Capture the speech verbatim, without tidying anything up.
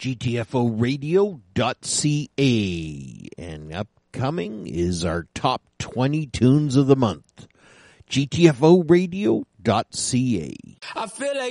G T F O radio dot C A. And upcoming is our top twenty tunes of the month. G T F O radio dot C A. I feel like